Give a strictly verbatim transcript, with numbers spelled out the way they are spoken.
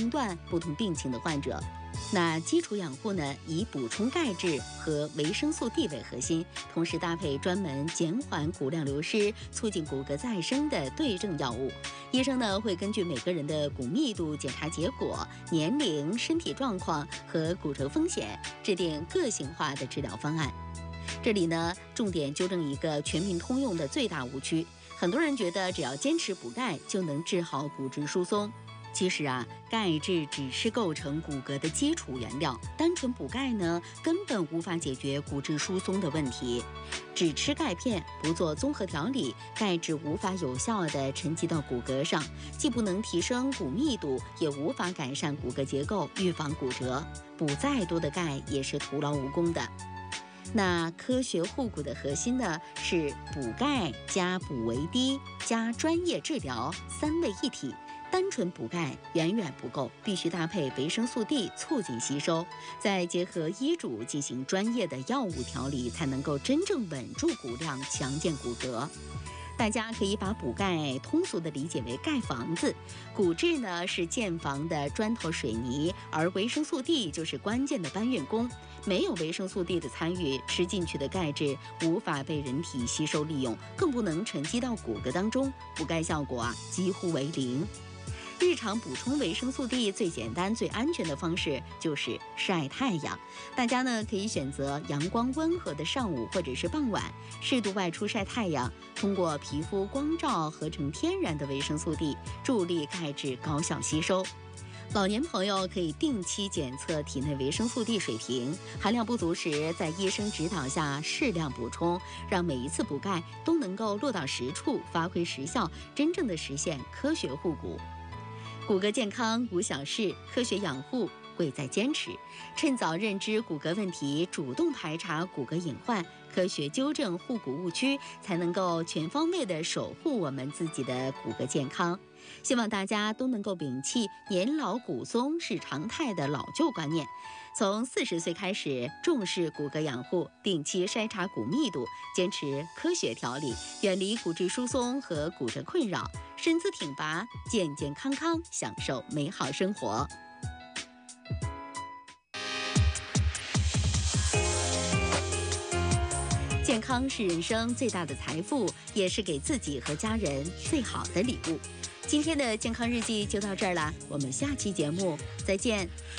龄段、不同病情的患者。那基础养护呢，以补充钙质和维生素 D 为核心，同时搭配专门减缓骨量流失、促进骨骼再生的对症药物。医生呢会根据每个人的骨密度检查结果、年龄、身体状况和骨折风险，制定个性化的治疗方案。这里呢，重点纠正一个全民通用的最大误区：很多人觉得只要坚持补钙就能治好骨质疏松。其实啊，钙质只是构成骨骼的基础原料，单纯补钙呢，根本无法解决骨质疏松的问题。只吃钙片，不做综合调理，钙质无法有效地沉积到骨骼上，既不能提升骨密度，也无法改善骨骼结构，预防骨折。补再多的钙也是徒劳无功的。那科学护骨的核心呢，是补钙加补维 D 加专业治疗三位一体。单纯补钙远远不够，必须搭配维生素 D 促进吸收，再结合医嘱进行专业的药物调理，才能够真正稳住骨量，强健骨骼。大家可以把补钙通俗的理解为盖房子，骨质呢是建房的砖头水泥，而维生素 D 就是关键的搬运工。没有维生素 D 的参与，吃进去的钙质无法被人体吸收利用，更不能沉积到骨骼当中，补钙效果啊几乎为零。日常补充维生素 D 最简单、最安全的方式就是晒太阳。大家呢可以选择阳光温和的上午或者是傍晚，适度外出晒太阳，通过皮肤光照合成天然的维生素 D， 助力钙质高效吸收。老年朋友可以定期检测体内维生素 D 水平，含量不足时，在医生指导下适量补充，让每一次补钙都能够落到实处，发挥实效，真正的实现科学护骨。骨骼健康无小事，科学养护贵在坚持。趁早认知骨骼问题，主动排查骨骼隐患，科学纠正护骨误区，才能够全方位地守护我们自己的骨骼健康。希望大家都能够摒弃年老骨松是常态的老旧观念，从四十岁开始重视骨骼养护，定期筛查骨密度，坚持科学调理，远离骨质疏松和骨折困扰，身姿挺拔，健健康康，享受美好生活。健康是人生最大的财富，也是给自己和家人最好的礼物。今天的健康日记就到这儿了，我们下期节目再见。